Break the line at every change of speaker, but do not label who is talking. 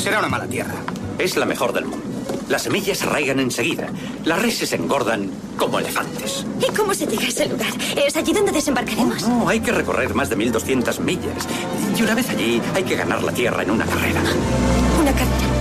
Será una mala tierra.
Es la mejor del mundo. Las semillas se arraigan enseguida. Las reses engordan como elefantes.
¿Y cómo se llega a ese lugar? ¿Es allí donde desembarcaremos?
No, hay que recorrer más de 1200 millas. Y una vez allí, hay que ganar la tierra en una carrera.
¿Una carrera?